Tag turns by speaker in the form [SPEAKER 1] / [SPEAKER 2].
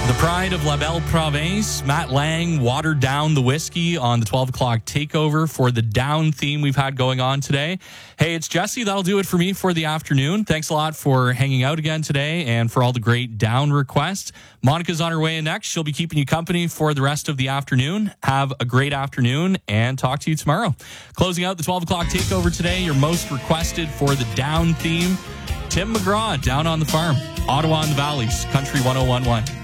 [SPEAKER 1] The pride of La Belle Province, Matt Lang watered down the whiskey on the 12 o'clock takeover for the down theme we've had going on today. Hey, it's Jesse. That'll do it for me for the afternoon. Thanks a lot for hanging out again today and for all the great down requests. Monica's on her way in next. She'll be keeping you company for the rest of the afternoon. Have a great afternoon and talk to you tomorrow. Closing out the 12 o'clock takeover today, your most requested for the down theme, Tim McGraw, Down on the Farm, Ottawa and the Valleys, Country 101.1.